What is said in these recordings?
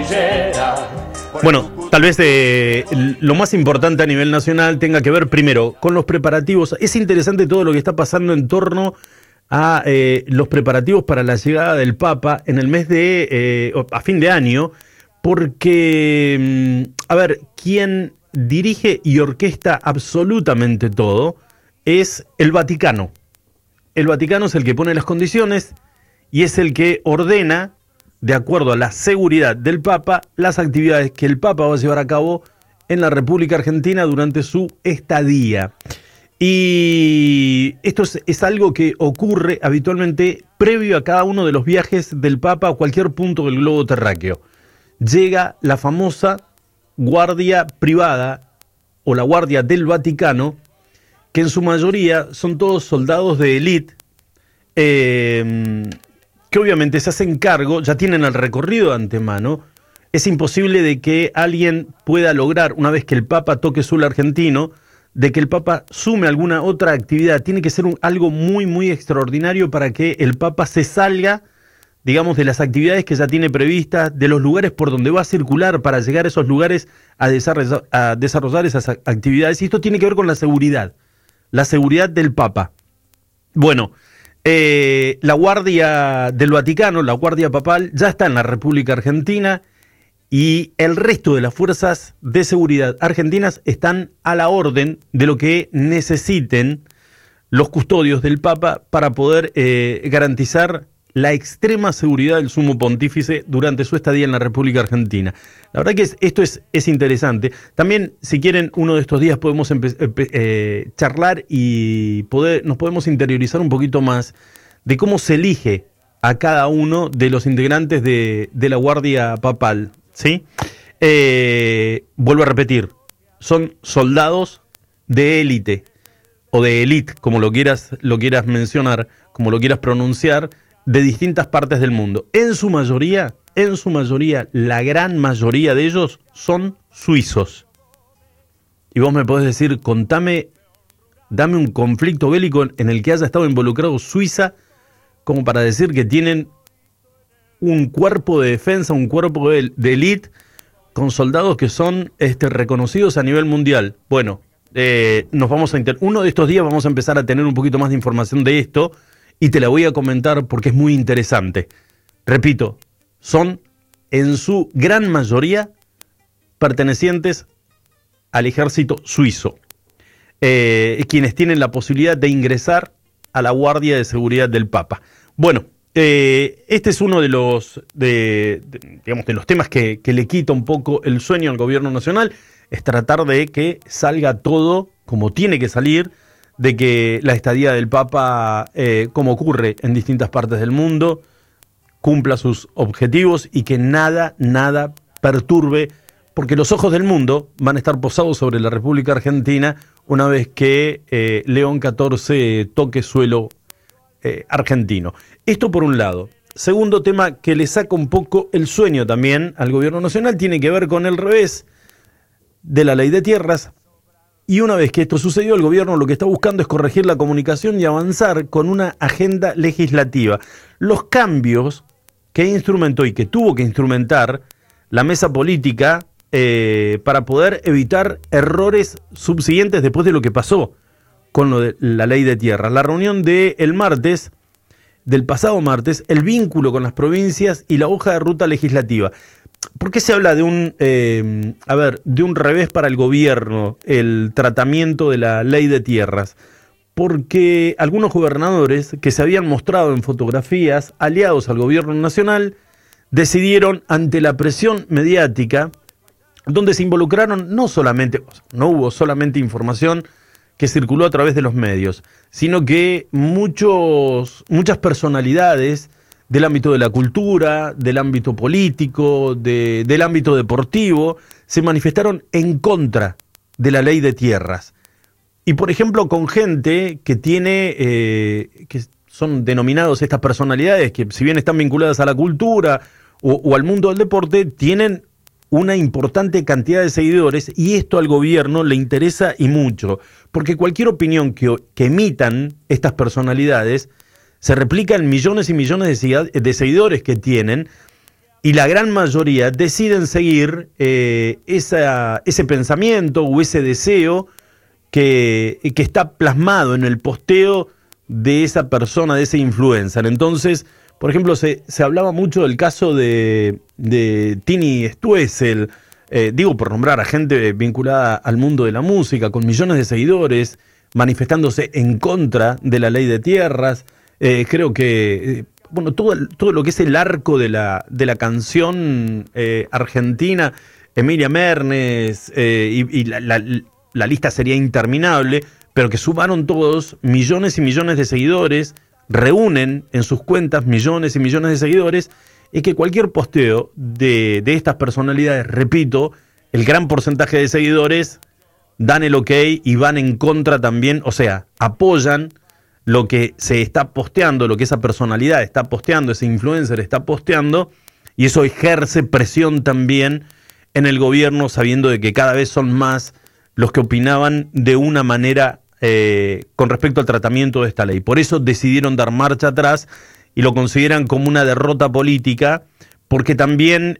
Bueno, tal vez lo más importante a nivel nacional tenga que ver primero con los preparativos. Es interesante todo lo que está pasando en torno a los preparativos para la llegada del Papa en el mes a fin de año, porque, quien dirige y orquesta absolutamente todo es el Vaticano. El Vaticano es el que pone las condiciones y es el que ordena, de acuerdo a la seguridad del Papa, las actividades que el Papa va a llevar a cabo en la República Argentina durante su estadía. Y esto es algo que ocurre habitualmente previo a cada uno de los viajes del Papa a cualquier punto del globo terráqueo. Llega la famosa guardia privada o la guardia del Vaticano, que en su mayoría son todos soldados de élite, que obviamente se hacen cargo, ya tienen el recorrido de antemano. Es imposible de que alguien pueda lograr, una vez que el Papa toque suelo argentino, de que el Papa sume alguna otra actividad. Tiene que ser algo muy, muy extraordinario para que el Papa se salga, digamos, de las actividades que ya tiene previstas, de los lugares por donde va a circular para llegar a esos lugares a desarrollar esas actividades. Y esto tiene que ver con la seguridad del Papa. Bueno, la Guardia del Vaticano, la Guardia Papal, ya está en la República Argentina y el resto de las fuerzas de seguridad argentinas están a la orden de lo que necesiten los custodios del Papa para poder garantizar la extrema seguridad del Sumo Pontífice durante su estadía en la República Argentina. La verdad que esto es interesante. También, si quieren, uno de estos días podemos charlar y nos podemos interiorizar un poquito más de cómo se elige a cada uno de los integrantes de la Guardia Papal, ¿sí? Vuelvo a repetir, son soldados de élite, o de élite, como lo quieras mencionar, como lo quieras pronunciar, de distintas partes del mundo. En su mayoría, la gran mayoría de ellos son suizos. Y vos me podés decir, dame un conflicto bélico en el que haya estado involucrado Suiza, como para decir que tienen un cuerpo de defensa, un cuerpo de élite, con soldados que son reconocidos a nivel mundial. Bueno, uno de estos días vamos a empezar a tener un poquito más de información de esto, y te la voy a comentar porque es muy interesante. Repito, son en su gran mayoría pertenecientes al ejército suizo, quienes tienen la posibilidad de ingresar a la Guardia de Seguridad del Papa. Bueno, este es uno de los temas que le quita un poco el sueño al gobierno nacional, es tratar de que salga todo como tiene que salir, de que la estadía del Papa, como ocurre en distintas partes del mundo, cumpla sus objetivos y que nada perturbe, porque los ojos del mundo van a estar posados sobre la República Argentina una vez que León XIV toque suelo argentino. Esto por un lado. Segundo tema que le saca un poco el sueño también al gobierno nacional tiene que ver con el revés de la ley de tierras. Y una vez que esto sucedió, el gobierno lo que está buscando es corregir la comunicación y avanzar con una agenda legislativa. Los cambios que instrumentó y que tuvo que instrumentar la mesa política para poder evitar errores subsiguientes después de lo que pasó con lo de la ley de tierra. La reunión del pasado martes, el vínculo con las provincias y la hoja de ruta legislativa. ¿Por qué se habla de un revés para el gobierno, el tratamiento de la ley de tierras? Porque algunos gobernadores que se habían mostrado en fotografías aliados al gobierno nacional decidieron, ante la presión mediática, donde se involucraron no hubo solamente información que circuló a través de los medios, sino que muchas personalidades del ámbito de la cultura, del ámbito político, del ámbito deportivo, se manifestaron en contra de la ley de tierras. Y por ejemplo, con gente que que son denominados estas personalidades, que si bien están vinculadas a la cultura o al mundo del deporte, tienen una importante cantidad de seguidores, y esto al gobierno le interesa y mucho, porque cualquier opinión que emitan estas personalidades se replica en millones y millones de seguidores que tienen, y la gran mayoría deciden seguir ese pensamiento o ese deseo que está plasmado en el posteo de esa persona, de ese influencer. Entonces, por ejemplo, se hablaba mucho del caso de Tini Stoessel, digo por nombrar a gente vinculada al mundo de la música, con millones de seguidores, manifestándose en contra de la ley de tierras. Creo que bueno, todo lo que es el arco de la canción argentina, Emilia Mernes, y la lista sería interminable, pero que sumaron todos millones y millones de seguidores, reúnen en sus cuentas millones y millones de seguidores, y que cualquier posteo de estas personalidades, repito, el gran porcentaje de seguidores dan el ok y van en contra también, o sea, apoyan lo que se está posteando, lo que esa personalidad está posteando, ese influencer está posteando, y eso ejerce presión también en el gobierno, sabiendo de que cada vez son más los que opinaban de una manera con respecto al tratamiento de esta ley. Por eso decidieron dar marcha atrás y lo consideran como una derrota política, porque también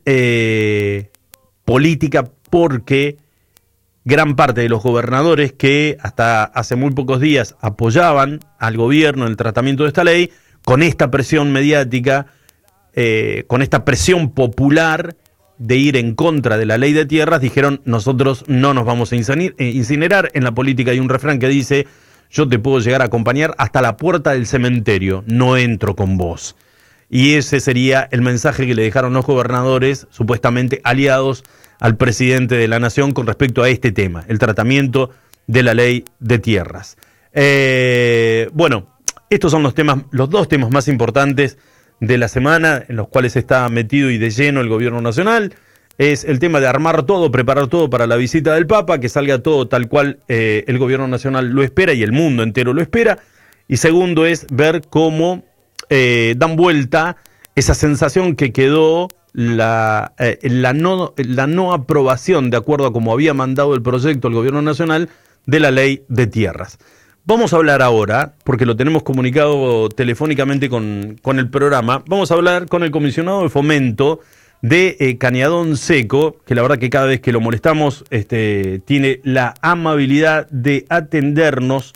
política, porque gran parte de los gobernadores que hasta hace muy pocos días apoyaban al gobierno en el tratamiento de esta ley, con esta presión mediática, con esta presión popular de ir en contra de la ley de tierras, dijeron: nosotros no nos vamos a incinerar. En la política hay un refrán que dice: yo te puedo llegar a acompañar hasta la puerta del cementerio, no entro con vos. Y ese sería el mensaje que le dejaron los gobernadores, supuestamente aliados al presidente de la nación, con respecto a este tema, el tratamiento de la ley de tierras. Bueno, estos son los dos temas más importantes de la semana, en los cuales está metido y de lleno el gobierno nacional. Es el tema de armar todo, preparar todo para la visita del Papa, que salga todo tal cual el gobierno nacional lo espera y el mundo entero lo espera. Y segundo es ver cómo dan vuelta esa sensación que quedó la no aprobación, de acuerdo a como había mandado el proyecto el gobierno nacional, de la ley de tierras. Vamos a hablar ahora, porque lo tenemos comunicado telefónicamente con el programa, vamos a hablar con el comisionado de fomento de Cañadón Seco, que la verdad que cada vez que lo molestamos tiene la amabilidad de atendernos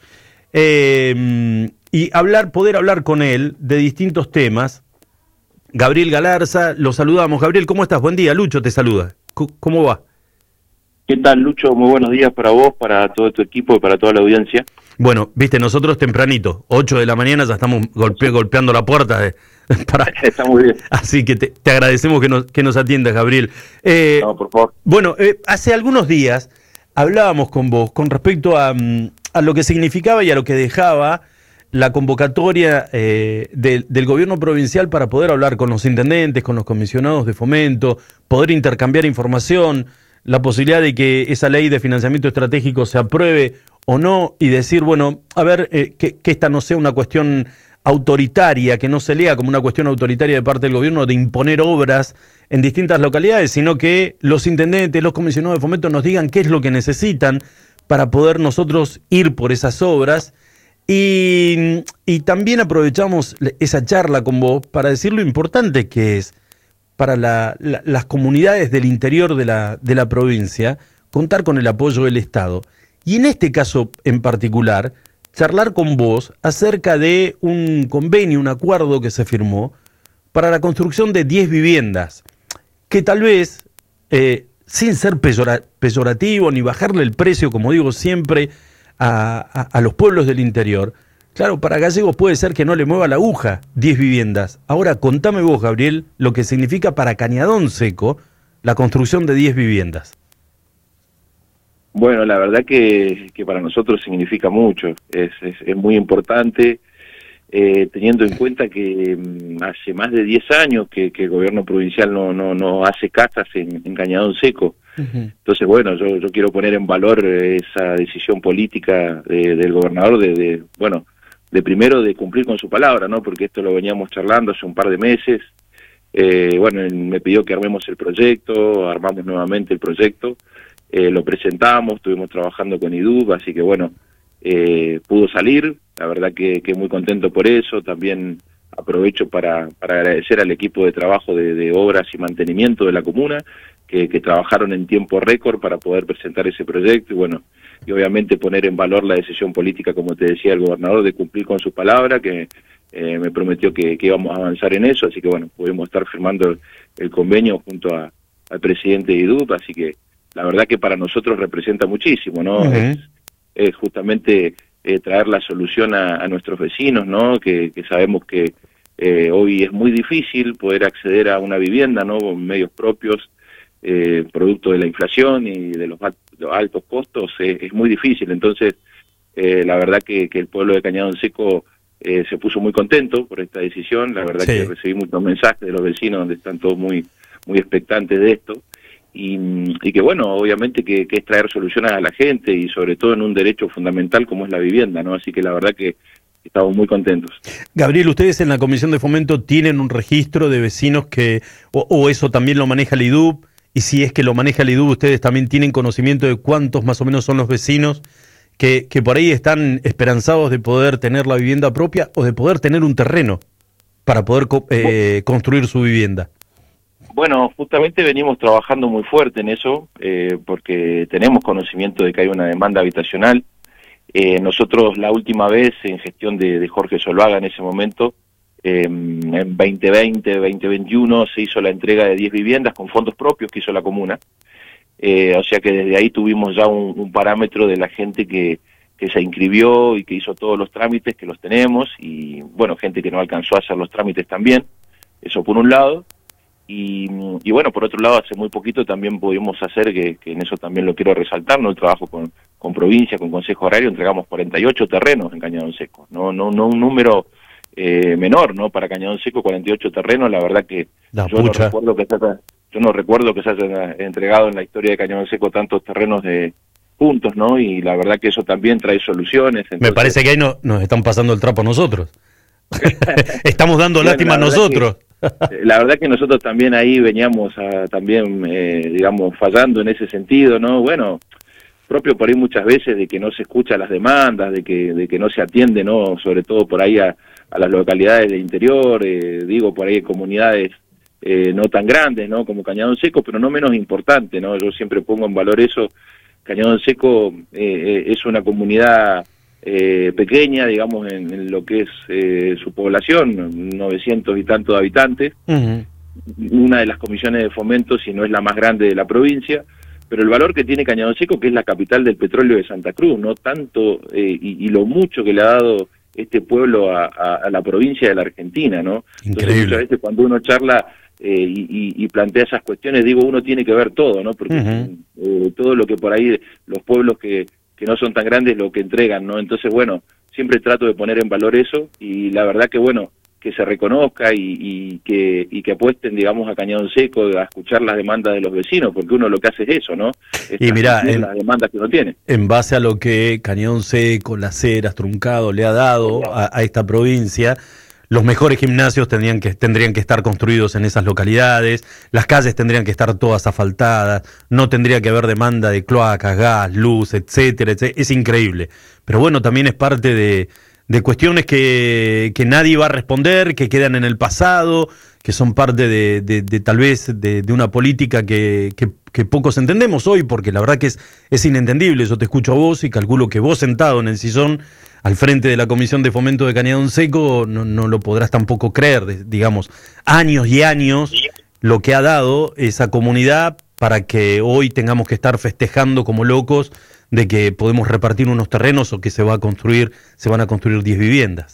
y poder hablar con él de distintos temas. Gabriel Galarza, lo saludamos. Gabriel, ¿cómo estás? Buen día. Lucho te saluda. ¿Cómo va? ¿Qué tal, Lucho? Muy buenos días para vos, para todo tu equipo y para toda la audiencia. Bueno, viste, nosotros tempranito, 8 de la mañana ya estamos golpeando la puerta. Está muy bien. Así que te agradecemos que nos atiendas, Gabriel. No, por favor. Bueno, hace algunos días hablábamos con vos con respecto a lo que significaba y a lo que dejaba la convocatoria del gobierno provincial para poder hablar con los intendentes, con los comisionados de fomento, poder intercambiar información, la posibilidad de que esa ley de financiamiento estratégico se apruebe o no, y decir, bueno, a ver, que esta no sea una cuestión autoritaria, que no se lea como una cuestión autoritaria de parte del gobierno de imponer obras en distintas localidades, sino que los intendentes, los comisionados de fomento nos digan qué es lo que necesitan para poder nosotros ir por esas obras. Y también aprovechamos esa charla con vos para decir lo importante que es para las comunidades del interior de la provincia contar con el apoyo del Estado. Y en este caso en particular, charlar con vos acerca de un convenio, un acuerdo que se firmó para la construcción de 10 viviendas, que tal vez, sin ser peyorativo ni bajarle el precio, como digo siempre, a los pueblos del interior, claro, para Gallegos puede ser que no le mueva la aguja 10 viviendas. Ahora contame vos, Gabriel, lo que significa para Cañadón Seco la construcción de 10 viviendas. Bueno, la verdad que para nosotros significa mucho, es muy importante, teniendo en cuenta que hace más de 10 años que el gobierno provincial no hace casas en Cañadón Seco. Uh-huh. Entonces, bueno, yo quiero poner en valor esa decisión política del gobernador de primero de cumplir con su palabra, ¿no? Porque esto lo veníamos charlando hace un par de meses. Bueno, él me pidió que armemos el proyecto, armamos nuevamente el proyecto, lo presentamos, estuvimos trabajando con IDUB, así que bueno, pudo salir, la verdad que muy contento por eso. También aprovecho para agradecer al equipo de trabajo de obras y mantenimiento de la comuna, que trabajaron en tiempo récord para poder presentar ese proyecto, y bueno, y obviamente poner en valor la decisión política, como te decía el gobernador, de cumplir con su palabra, que me prometió que íbamos a avanzar en eso, así que bueno, pudimos estar firmando el convenio junto al presidente de IDUB, así que la verdad que para nosotros representa muchísimo, ¿no? Es justamente traer la solución a nuestros vecinos, ¿no? Que sabemos que hoy es muy difícil poder acceder a una vivienda, ¿no? Con medios propios, producto de la inflación y de los altos costos, es muy difícil. Entonces, la verdad que el pueblo de Cañadón Seco se puso muy contento por esta decisión. La verdad que recibí muchos mensajes de los vecinos donde están todos muy expectantes de esto. Y que bueno, obviamente que es traer soluciones a la gente y sobre todo en un derecho fundamental como es la vivienda, ¿no? Así que la verdad que estamos muy contentos. Gabriel, ustedes en la Comisión de Fomento tienen un registro de vecinos que, o eso también lo maneja el IDUB, y si es que lo maneja el IDUB, ustedes también tienen conocimiento de cuántos más o menos son los vecinos que por ahí están esperanzados de poder tener la vivienda propia o de poder tener un terreno para poder construir su vivienda. Bueno, justamente venimos trabajando muy fuerte en eso, porque tenemos conocimiento de que hay una demanda habitacional. Nosotros la última vez, en gestión de Jorge Solvaga en ese momento, en 2020, 2021, se hizo la entrega de 10 viviendas con fondos propios que hizo la comuna. O sea que desde ahí tuvimos ya un parámetro de la gente que se inscribió y que hizo todos los trámites, que los tenemos, y bueno, gente que no alcanzó a hacer los trámites también, eso por un lado. Y bueno, por otro lado, hace muy poquito también pudimos hacer, que en eso también lo quiero resaltar, ¿no? El trabajo con provincia, con consejo agrario, entregamos 48 terrenos en Cañadón Seco, no un número menor, ¿no? Para Cañadón Seco, 48 terrenos, la verdad que yo no recuerdo que se haya entregado en la historia de Cañadón Seco tantos terrenos juntos, ¿no? Y la verdad que eso también trae soluciones. Entonces... Me parece que ahí nos están pasando el trapo a nosotros. Estamos dando lástima a nosotros. La verdad que nosotros también ahí veníamos también, digamos, fallando en ese sentido, ¿no? Bueno, propio por ahí muchas veces de que no se escucha las demandas, de que no se atiende, ¿no? Sobre todo por ahí a las localidades del interior, digo, por ahí en comunidades no tan grandes, ¿no? Como Cañadón Seco, pero no menos importante, ¿no? Yo siempre pongo en valor eso. Cañadón Seco es una comunidad pequeña, digamos, en lo que es su población, 900 y tantos habitantes, una de las comisiones de fomento, si no es la más grande de la provincia, pero el valor que tiene Cañadón Seco, que es la capital del petróleo de Santa Cruz, no tanto, y lo mucho que le ha dado este pueblo a la provincia de la Argentina, ¿no? Increíble. Entonces, muchas veces cuando uno charla y plantea esas cuestiones, digo, uno tiene que ver todo, ¿no? Porque todo lo que por ahí, los pueblos que no son tan grandes, lo que entregan, ¿no? Entonces, bueno, siempre trato de poner en valor eso, y la verdad que, bueno, que se reconozca y que apuesten, digamos, a Cañadón Seco, a escuchar las demandas de los vecinos, porque uno lo que hace es eso, ¿no? Y mirá, las demandas que uno tiene. En base a lo que Cañadón Seco, Las Heras, Truncado le ha dado a esta provincia, los mejores gimnasios tendrían que estar construidos en esas localidades, las calles tendrían que estar todas asfaltadas, no tendría que haber demanda de cloacas, gas, luz, etcétera, etcétera. Es increíble. Pero bueno, también es parte de cuestiones que nadie va a responder, que quedan en el pasado, que son parte de tal vez de una política que pocos entendemos hoy, porque la verdad que es inentendible. Yo te escucho a vos y calculo que vos sentado en el sillón al frente de la Comisión de Fomento de Cañadón Seco no lo podrás tampoco creer, digamos, años y años lo que ha dado esa comunidad para que hoy tengamos que estar festejando como locos de que podemos repartir unos terrenos o que se van a construir 10 viviendas.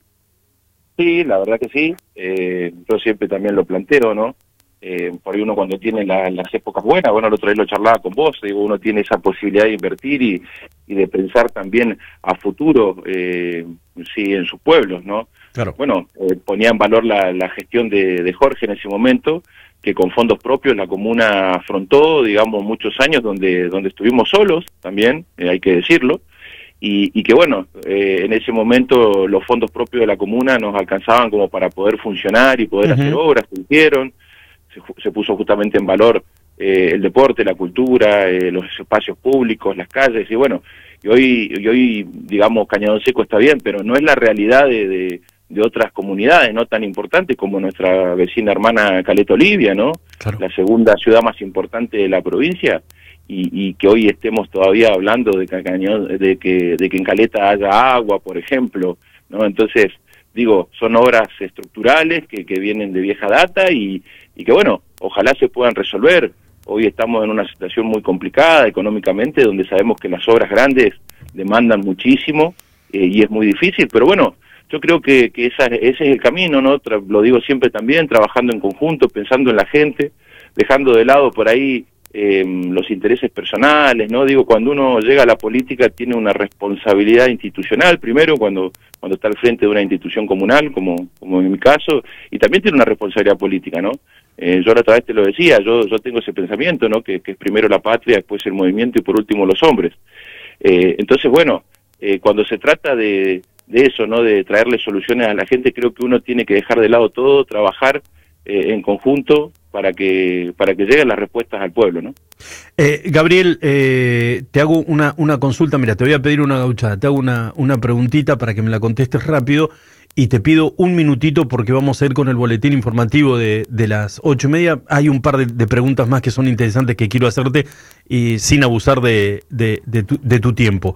Sí, la verdad que sí. Yo siempre también lo planteo, ¿no? Por ahí uno cuando tiene las épocas buenas, bueno, el otro día lo charlaba con vos, digo, uno tiene esa posibilidad de invertir y de pensar también a futuro, sí, en sus pueblos, ¿no? Claro. Bueno, ponía en valor la gestión de Jorge en ese momento, que con fondos propios la comuna afrontó, digamos, muchos años donde estuvimos solos también, hay que decirlo, y que bueno, en ese momento los fondos propios de la comuna nos alcanzaban como para poder funcionar y poder hacer obras, se hicieron, se puso justamente en valor el deporte, la cultura, los espacios públicos, las calles, y bueno, y hoy digamos, Cañadón Seco está bien, pero no es la realidad de otras comunidades no tan importantes como nuestra vecina hermana Caleta Olivia, ¿no? Claro. La segunda ciudad más importante de la provincia, y que hoy estemos todavía hablando de que en Caleta haya agua, por ejemplo, ¿no? Entonces, digo, son obras estructurales que vienen de vieja data y que, bueno, ojalá se puedan resolver. Hoy estamos en una situación muy complicada económicamente, donde sabemos que las obras grandes demandan muchísimo y es muy difícil, pero bueno, yo creo que ese es el camino, ¿no? Lo digo siempre también, trabajando en conjunto, pensando en la gente, dejando de lado por ahí los intereses personales, ¿no? Digo, cuando uno llega a la política tiene una responsabilidad institucional, primero cuando está al frente de una institución comunal, como en mi caso, y también tiene una responsabilidad política, ¿no? Yo la otra vez te lo decía, yo tengo ese pensamiento, ¿no? Que es primero la patria, después el movimiento y por último los hombres. Entonces, bueno, cuando se trata de eso, ¿no? De traerle soluciones a la gente, creo que uno tiene que dejar de lado todo, trabajar en conjunto para que lleguen las respuestas al pueblo, ¿no? Gabriel, te hago una consulta, mira, te voy a pedir una gauchada, te hago una preguntita para que me la contestes rápido y te pido un minutito porque vamos a ir con el boletín informativo de las 8:30. Hay un par de preguntas más que son interesantes que quiero hacerte y sin abusar de tu tiempo.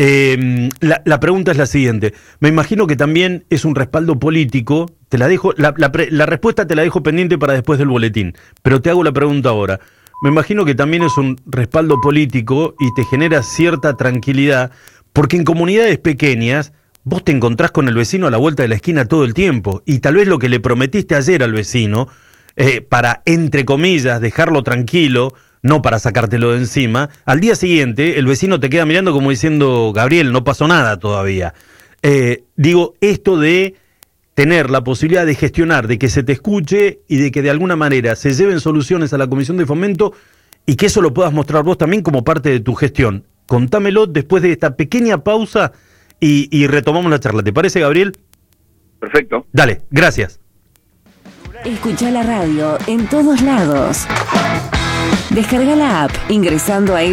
La pregunta es la siguiente. Me imagino que también es un respaldo político. Te la dejo, la respuesta te la dejo pendiente para después del boletín, pero te hago la pregunta ahora. Me imagino que también es un respaldo político y te genera cierta tranquilidad, porque en comunidades pequeñas vos te encontrás con el vecino a la vuelta de la esquina todo el tiempo, y tal vez lo que le prometiste ayer al vecino, para, entre comillas, dejarlo tranquilo, no para sacártelo de encima, al día siguiente el vecino te queda mirando como diciendo, Gabriel, no pasó nada todavía. Digo, esto de tener la posibilidad de gestionar, de que se te escuche y de que de alguna manera se lleven soluciones a la Comisión de Fomento y que eso lo puedas mostrar vos también como parte de tu gestión. Contámelo después de esta pequeña pausa y retomamos la charla. ¿Te parece, Gabriel? Perfecto. Dale, gracias. Escucha la radio en todos lados. Descarga la app ingresando a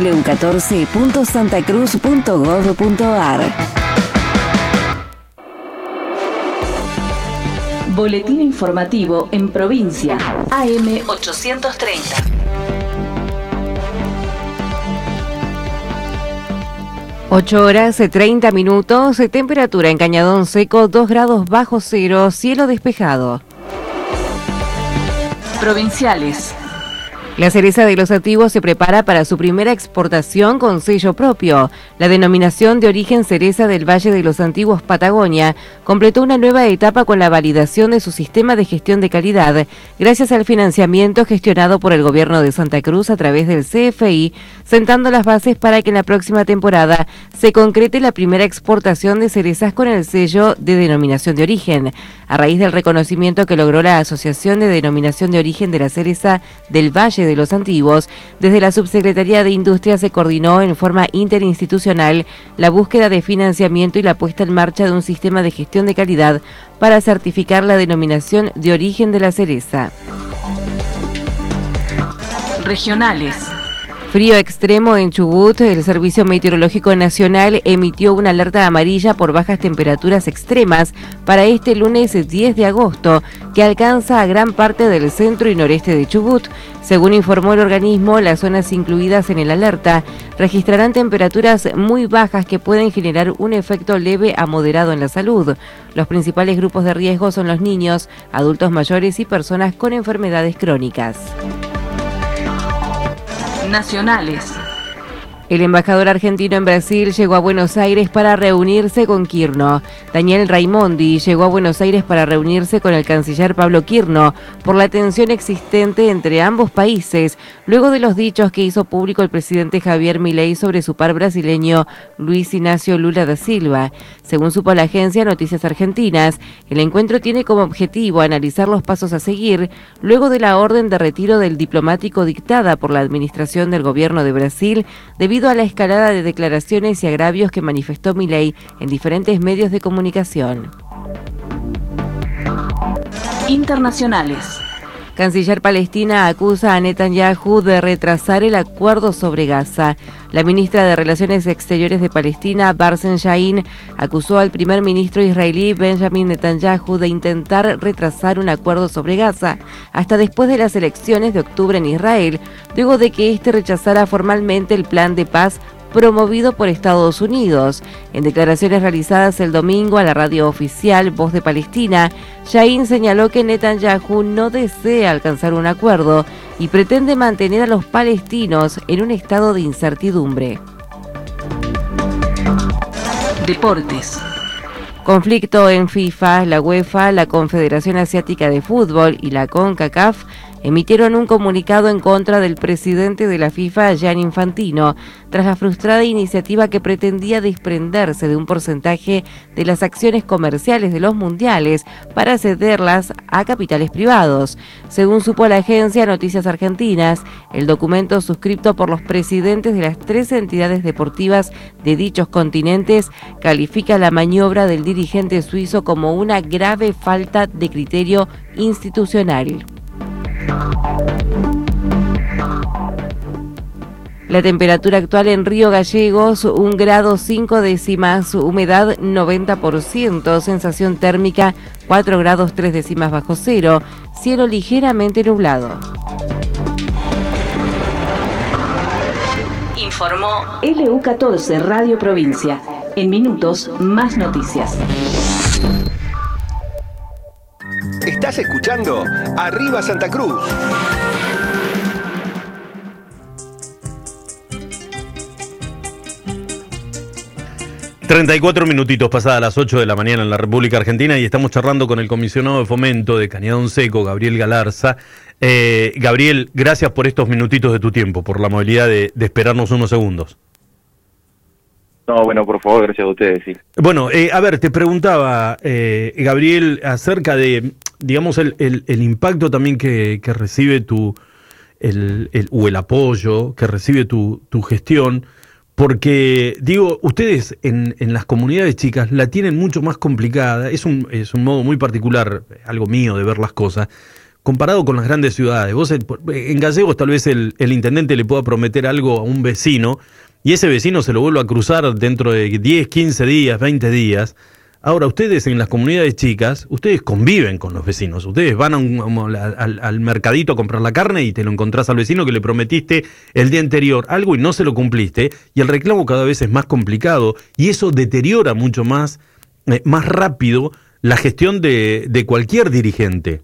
lu14.santacruz.gov.ar. Boletín informativo en provincia. AM 830. Ocho horas 30 minutos, temperatura en Cañadón Seco 2 grados bajo cero, cielo despejado. Provinciales. La cereza de los Antiguos se prepara para su primera exportación con sello propio. La denominación de origen cereza del Valle de los Antiguos Patagonia completó una nueva etapa con la validación de su sistema de gestión de calidad, gracias al financiamiento gestionado por el gobierno de Santa Cruz a través del CFI, sentando las bases para que en la próxima temporada se concrete la primera exportación de cerezas con el sello de denominación de origen. A raíz del reconocimiento que logró la Asociación de Denominación de Origen de la Cereza del Valle de los Antiguos, desde la Subsecretaría de Industria se coordinó en forma interinstitucional la búsqueda de financiamiento y la puesta en marcha de un sistema de gestión de calidad para certificar la denominación de origen de la cereza. Regionales. Frío extremo en Chubut. El Servicio Meteorológico Nacional emitió una alerta amarilla por bajas temperaturas extremas para este lunes 10 de agosto, que alcanza a gran parte del centro y noreste de Chubut. Según informó el organismo, las zonas incluidas en el alerta registrarán temperaturas muy bajas que pueden generar un efecto leve a moderado en la salud. Los principales grupos de riesgo son los niños, adultos mayores y personas con enfermedades crónicas. Nacionales. El embajador argentino en Brasil llegó a Buenos Aires para reunirse con Quirno. Daniel Raimondi llegó a Buenos Aires para reunirse con el canciller Pablo Quirno por la tensión existente entre ambos países, luego de los dichos que hizo público el presidente Javier Milei sobre su par brasileño Luis Ignacio Lula da Silva. Según supo la agencia Noticias Argentinas, el encuentro tiene como objetivo analizar los pasos a seguir luego de la orden de retiro del diplomático dictada por la administración del gobierno de Brasil debido a la escalada de declaraciones y agravios que manifestó Milei en diferentes medios de comunicación. Internacionales. Canciller palestina acusa a Netanyahu de retrasar el acuerdo sobre Gaza. La ministra de Relaciones Exteriores de Palestina, Barsem Shaheen, acusó al primer ministro israelí Benjamin Netanyahu de intentar retrasar un acuerdo sobre Gaza hasta después de las elecciones de octubre en Israel, luego de que éste rechazara formalmente el plan de paz promovido por Estados Unidos. En declaraciones realizadas el domingo a la radio oficial Voz de Palestina, Shaheen señaló que Netanyahu no desea alcanzar un acuerdo y pretende mantener a los palestinos en un estado de incertidumbre. Deportes. Conflicto en FIFA, la UEFA, la Confederación Asiática de Fútbol y la CONCACAF emitieron un comunicado en contra del presidente de la FIFA, Gianni Infantino, tras la frustrada iniciativa que pretendía desprenderse de un porcentaje de las acciones comerciales de los mundiales para cederlas a capitales privados. Según supo la agencia Noticias Argentinas, el documento suscrito por los presidentes de las 3 entidades deportivas de dichos continentes califica la maniobra del dirigente suizo como una grave falta de criterio institucional. La temperatura actual en Río Gallegos, 1 grado 5 décimas, humedad 90%, sensación térmica 4 grados 3 décimas bajo cero, cielo ligeramente nublado. Informó LU14 Radio Provincia. En minutos, más noticias. Estás escuchando Arriba Santa Cruz. ...34 minutitos pasadas las 8 de la mañana en la República Argentina... ...y estamos charlando con el comisionado de fomento de Cañadón Seco, Gabriel Galarza. Gabriel, gracias por estos minutitos de tu tiempo... ...por la amabilidad de esperarnos unos segundos. No, bueno, por favor, gracias a ustedes, sí. Bueno, a ver, te preguntaba, Gabriel, acerca de, digamos, el impacto también que recibe el apoyo que recibe tu gestión, porque, digo, ustedes en las comunidades chicas la tienen mucho más complicada, es un modo muy particular, algo mío de ver las cosas, comparado con las grandes ciudades. Vos en Gallegos tal vez el intendente le pueda prometer algo a un vecino, y ese vecino se lo vuelve a cruzar dentro de 10, 15 días, 20 días. Ahora, ustedes en las comunidades chicas, ustedes conviven con los vecinos. Ustedes van al mercadito a comprar la carne y te lo encontrás al vecino que le prometiste el día anterior algo y no se lo cumpliste. Y el reclamo cada vez es más complicado. Y eso deteriora mucho más rápido la gestión de cualquier dirigente.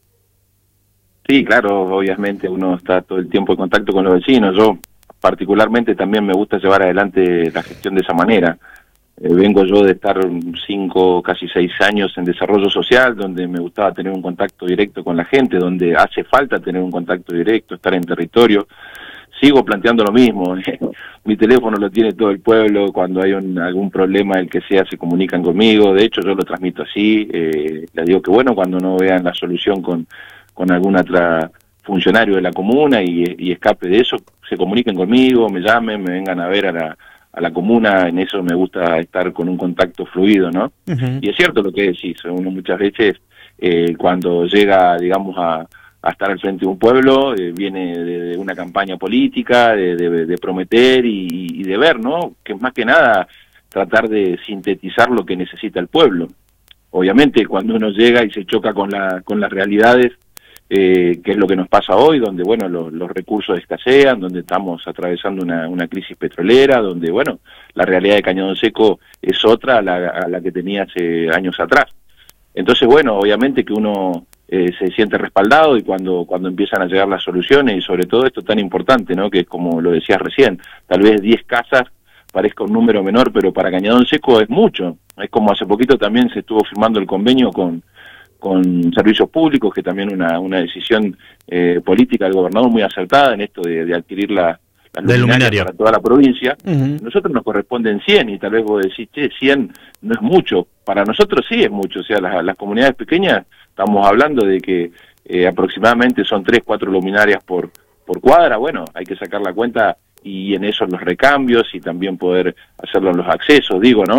Sí, claro, obviamente uno está todo el tiempo en contacto con los vecinos. Yo particularmente también me gusta llevar adelante la gestión de esa manera. Vengo yo de estar 5, casi 6 años en desarrollo social, donde me gustaba tener un contacto directo con la gente, donde hace falta tener un contacto directo, estar en territorio. Sigo planteando lo mismo. Mi teléfono lo tiene todo el pueblo, cuando hay algún problema, el que sea, se comunican conmigo. De hecho, yo lo transmito así. Les digo que bueno, cuando no vean la solución con algún otro funcionario de la comuna y escape de eso, se comuniquen conmigo, me llamen, me vengan a ver a la comuna. En eso me gusta estar con un contacto fluido, ¿no? Uh-huh. Y es cierto lo que decís, uno muchas veces cuando llega, digamos, a estar al frente de un pueblo, viene de una campaña política, de prometer y de ver, ¿no? Que más que nada tratar de sintetizar lo que necesita el pueblo. Obviamente cuando uno llega y se choca con las realidades, que es lo que nos pasa hoy, donde bueno los recursos escasean, donde estamos atravesando una crisis petrolera, donde bueno la realidad de Cañadón Seco es otra a la que tenía hace años atrás. Entonces bueno, obviamente que uno se siente respaldado y cuando empiezan a llegar las soluciones y sobre todo esto tan importante, ¿no? Que es como lo decías recién, tal vez 10 casas parezca un número menor, pero para Cañadón Seco es mucho. Es como hace poquito también se estuvo firmando el convenio con servicios públicos, que también una decisión política del gobernador muy acertada en esto de adquirir las luminarias para toda la provincia. Uh-huh. Nosotros nos corresponden 100 y tal vez vos decís, 100 no es mucho. Para nosotros sí es mucho, o sea, las comunidades pequeñas estamos hablando de que aproximadamente son 3, 4 luminarias por cuadra. Bueno, hay que sacar la cuenta y en eso los recambios y también poder hacerlo en los accesos, digo, ¿no?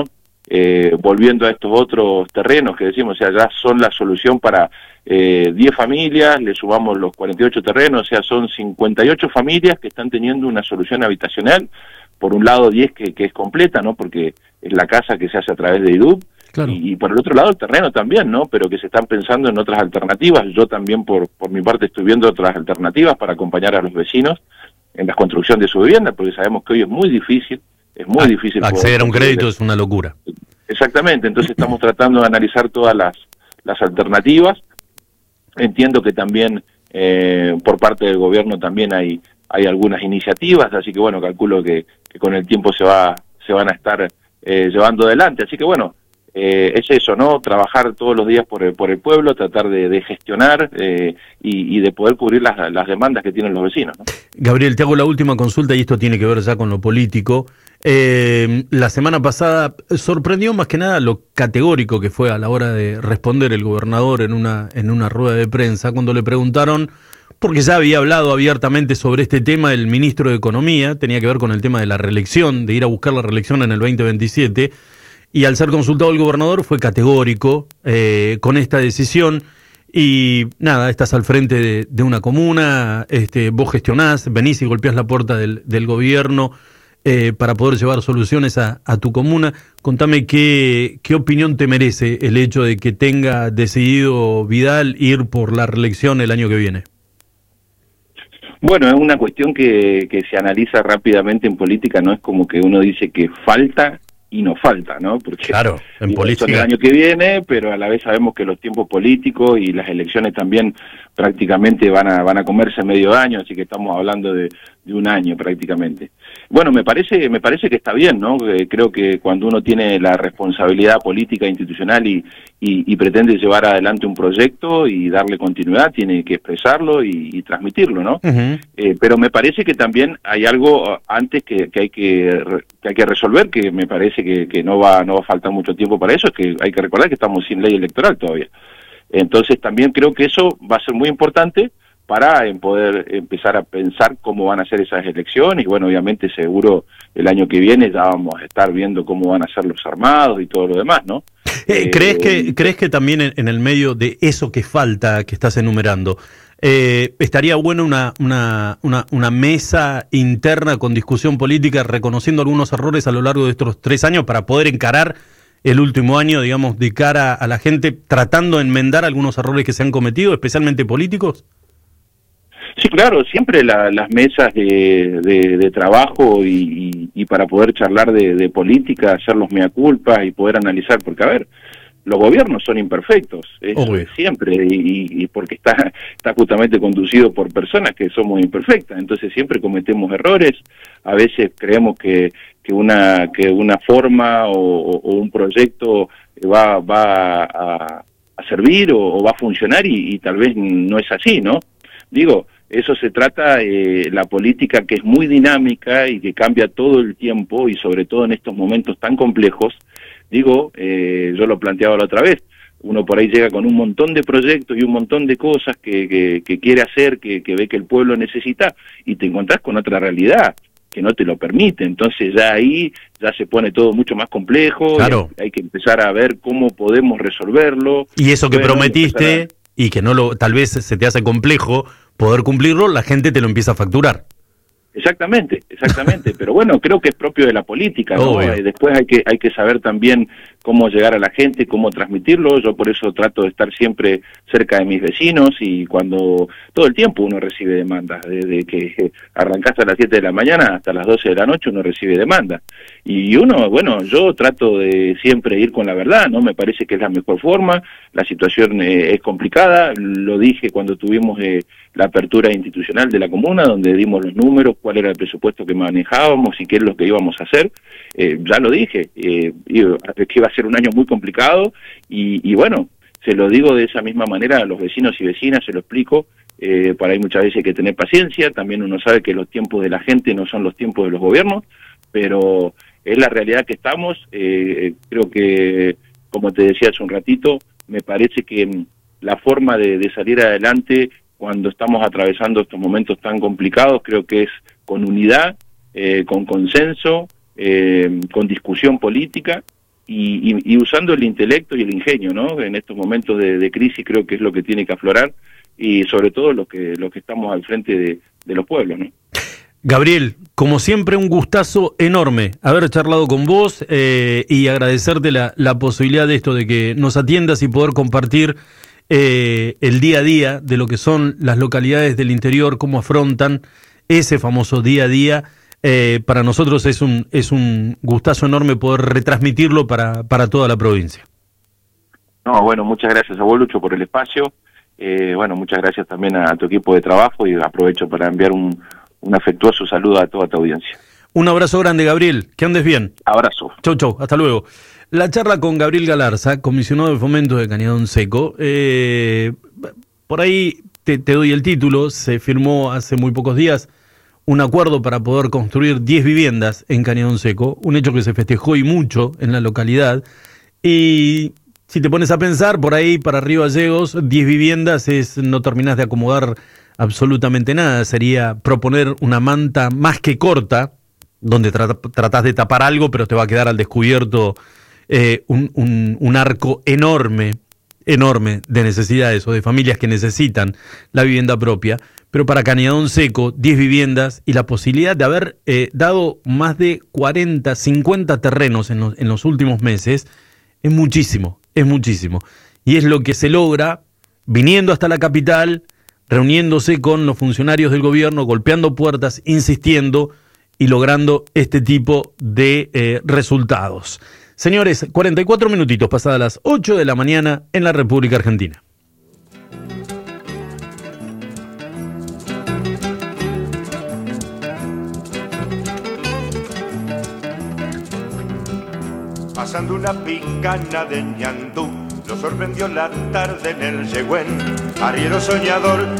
volviendo a estos otros terrenos que decimos, o sea, ya son la solución para 10 familias, le sumamos los 48 terrenos, o sea, son 58 familias que están teniendo una solución habitacional. Por un lado 10 que es completa, ¿no? Porque es la casa que se hace a través de IDUB, claro. y por el otro lado el terreno también, ¿no? Pero que se están pensando en otras alternativas. Yo también por mi parte estoy viendo otras alternativas para acompañar a los vecinos en la construcción de su vivienda, porque sabemos que hoy es muy difícil, acceder a un crédito es una locura. Exactamente, entonces estamos tratando de analizar todas las alternativas. Entiendo que también por parte del gobierno también hay algunas iniciativas, así que bueno, calculo que con el tiempo se van a estar llevando adelante, así que bueno, es eso, ¿no? Trabajar todos los días por el pueblo, tratar de gestionar y de poder cubrir las demandas que tienen los vecinos, ¿no? Gabriel, te hago la última consulta y esto tiene que ver ya con lo político. La semana pasada sorprendió más que nada lo categórico que fue a la hora de responder el gobernador en una rueda de prensa cuando le preguntaron, porque ya había hablado abiertamente sobre este tema el ministro de Economía, tenía que ver con el tema de la reelección, de ir a buscar la reelección en el 2027, y al ser consultado el gobernador fue categórico con esta decisión. Y nada, estás al frente de una comuna, vos gestionás, venís y golpeás la puerta del gobierno para poder llevar soluciones a tu comuna. Contame qué opinión te merece el hecho de que tenga decidido Vidal ir por la reelección el año que viene. Bueno, es una cuestión que se analiza rápidamente en política, no es como que uno dice que falta y no falta, ¿no? Porque claro, en política son el año que viene, pero a la vez sabemos que los tiempos políticos y las elecciones también prácticamente van a comerse medio año, así que estamos hablando de un año prácticamente. Bueno, me parece que está bien, ¿no? Creo que cuando uno tiene la responsabilidad política institucional y pretende llevar adelante un proyecto y darle continuidad, tiene que expresarlo y transmitirlo, ¿no? Uh-huh. Pero me parece que también hay algo antes que hay que resolver, que me parece que no va a faltar mucho tiempo para eso, es que hay que recordar que estamos sin ley electoral todavía. Entonces también creo que eso va a ser muy importante para poder empezar a pensar cómo van a ser esas elecciones, y bueno, obviamente seguro el año que viene ya vamos a estar viendo cómo van a ser los armados y todo lo demás, ¿no? ¿Crees que también en el medio de eso que falta, que estás enumerando, estaría bueno una mesa interna con discusión política reconociendo algunos errores a lo largo de estos 3 años para poder encarar el último año, digamos, de cara a la gente, tratando de enmendar algunos errores que se han cometido, especialmente políticos? Sí, claro, siempre las mesas de trabajo y para poder charlar de política, hacer los mea culpa y poder analizar, porque a ver, los gobiernos son imperfectos, eso es siempre, y porque está justamente conducido por personas que somos imperfectas, entonces siempre cometemos errores, a veces creemos que una forma o un proyecto va a servir o va a funcionar y tal vez no es así, ¿no? Digo, eso se trata, la política que es muy dinámica y que cambia todo el tiempo y sobre todo en estos momentos tan complejos. Digo, yo lo planteaba la otra vez, uno por ahí llega con un montón de proyectos y un montón de cosas que quiere hacer, que ve que el pueblo necesita, y te encontrás con otra realidad que no te lo permite, entonces ya ahí ya se pone todo mucho más complejo, claro. Hay que empezar a ver cómo podemos resolverlo. Y eso que prometiste y que tal vez se te hace complejo poder cumplirlo, la gente te lo empieza a facturar. Exactamente, pero bueno, creo que es propio de la política, ¿no? Después hay que saber también cómo llegar a la gente, cómo transmitirlo. Yo por eso trato de estar siempre cerca de mis vecinos, y cuando todo el tiempo uno recibe demandas, desde que arrancaste a las 7 de la mañana hasta las 12 de la noche uno recibe demandas, y uno, bueno, yo trato de siempre ir con la verdad, ¿no? Me parece que es la mejor forma. La situación es complicada, lo dije cuando tuvimos la apertura institucional de la comuna, donde dimos los números, cuál era el presupuesto que manejábamos y qué es lo que íbamos a hacer. Ya lo dije, que iba a ser un año muy complicado, y bueno, se lo digo de esa misma manera a los vecinos y vecinas, se lo explico. Para ahí muchas veces hay que tener paciencia, también uno sabe que los tiempos de la gente no son los tiempos de los gobiernos, pero es la realidad que estamos. Creo que, como te decía hace un ratito, me parece que la forma de salir adelante cuando estamos atravesando estos momentos tan complicados, creo que es con unidad, con consenso, con discusión política, y usando el intelecto y el ingenio, ¿no? En estos momentos de crisis creo que es lo que tiene que aflorar, y sobre todo los que estamos al frente de los pueblos, ¿no? Gabriel, como siempre, un gustazo enorme haber charlado con vos y agradecerte la posibilidad de esto, de que nos atiendas y poder compartir el día a día de lo que son las localidades del interior, cómo afrontan ese famoso día a día. Para nosotros es un gustazo enorme poder retransmitirlo para toda la provincia. No, bueno, muchas gracias a vos, Lucho, por el espacio. Bueno, muchas gracias también a tu equipo de trabajo, y aprovecho para enviar un afectuoso saludo a toda tu audiencia. Un abrazo grande, Gabriel, que andes bien. Abrazo. Chau, hasta luego. La charla con Gabriel Galarza, comisionado de fomento de Cañadón Seco. Por ahí te doy el título. Se firmó hace muy pocos días un acuerdo para poder construir 10 viviendas en Cañadón Seco, un hecho que se festejó y mucho en la localidad. Y si te pones a pensar, por ahí para Río Gallegos, 10 viviendas no terminás de acomodar absolutamente nada. Sería proponer una manta más que corta, donde tratás de tapar algo, pero te va a quedar al descubierto un arco enorme de necesidades o de familias que necesitan la vivienda propia. Pero para Cañadón Seco, 10 viviendas y la posibilidad de haber dado más de 40, 50 terrenos en los últimos meses, es muchísimo. Y es lo que se logra viniendo hasta la capital, reuniéndose con los funcionarios del gobierno, golpeando puertas, insistiendo y logrando este tipo de resultados. Señores, 44 minutitos pasadas las 8 de la mañana en la República Argentina. Pasando una picana de ñandú, lo sorprendió la tarde en el Yegüén. Arriero soñador